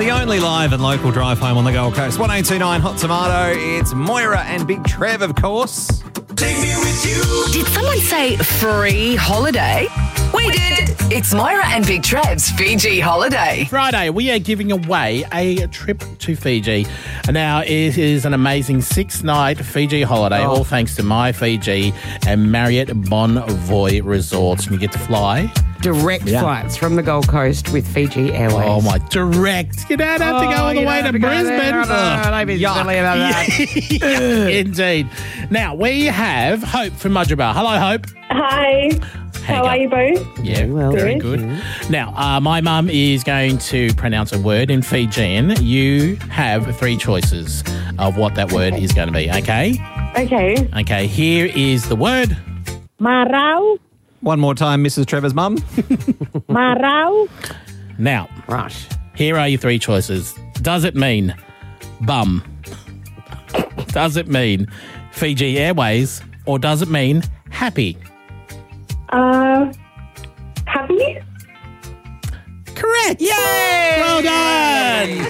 the only live and local drive home on the Gold Coast. 1829 Hot Tomato. It's Moira and Big Trev, of course. Take me with you. Did someone say free holiday? We did. It's Moira and Big Trev's Fiji holiday. Friday, we are giving away a trip to Fiji. Now, it is an amazing 6-night Fiji holiday, all thanks to My Fiji and Marriott Bonvoy Resorts. And you get to fly. Direct flights from the Gold Coast with Fiji Airways. Oh, my, direct. You don't have to go all the way to Brisbane. Indeed. Now, we have Hope from Mudgerbah. Hello, Hope. Hi. How are you both? Yeah, well, very good. Now, my mum is going to pronounce a word in Fijian. You have 3 choices of what that word is going to be, okay? Okay. Okay, here is the word. Marau. One more time, Mrs. Trevor's mum. Marau. Now, Rush. here are your 3 choices. Does it mean bum? Does it mean Fiji Airways? Or does it mean happy? Happy? Correct. Yay! Well done.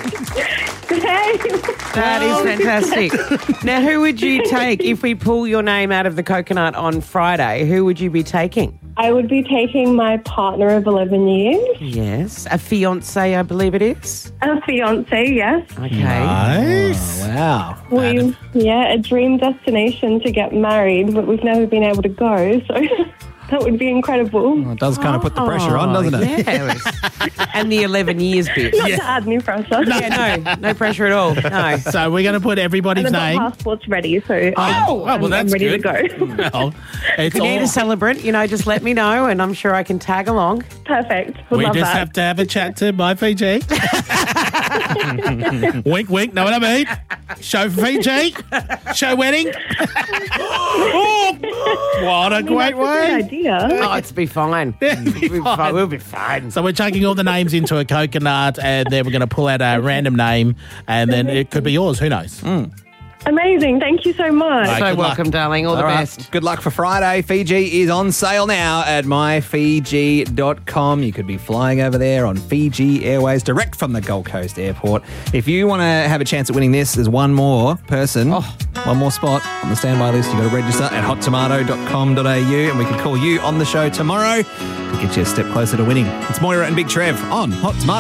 That is fantastic. Now, who would you take if we pull your name out of the coconut on Friday? Who would you be taking? I would be taking my partner of 11 years. Yes. A fiancé, I believe it is. A fiance, yes. Okay. Nice. Wow. A dream destination to get married, but we've never been able to go, so that would be incredible. Well, it does kind of put the pressure on, doesn't it? Yes. And the 11 years bit. Not to add new pressure. No pressure at all. No. So we're going to put everybody's And I've name. got passports ready, so well, that's I'm ready good. to go. Well, it's If you need a celebrant, just let me know and I'm sure I can tag along. Perfect. Would we love just that. have to have a chat to My Fiji. Wink, know what I mean? Show for Fiji. Show wedding. Oh, what a great That's a good way. idea. Oh, it's be fine. We'll be fine. So we're chucking all the names into a coconut and then we're going to pull out a random name and then it could be yours. Who knows? Amazing. Thank you so much. Right. So Good welcome, luck. darling. All the right. best. Good luck for Friday. Fiji is on sale now at myfiji.com. You could be flying over there on Fiji Airways direct from the Gold Coast Airport. If you want to have a chance at winning this, there's one more person, one more spot on the standby list. You've got to register at hottomato.com.au and we can call you on the show tomorrow to get you a step closer to winning. It's Moira and Big Trev on Hot Tomato.